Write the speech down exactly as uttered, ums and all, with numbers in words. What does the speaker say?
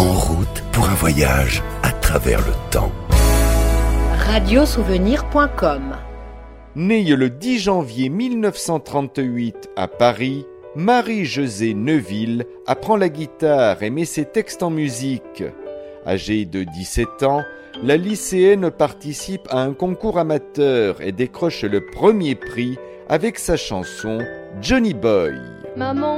En route pour un voyage à travers le temps. radiosouvenir point com. Née le dix janvier mille neuf cent trente-huit à Paris, Marie-Josée Neuville apprend la guitare et met ses textes en musique. Âgée de dix-sept ans, la lycéenne participe à un concours amateur et décroche le premier prix avec sa chanson Johnny Boy. Maman,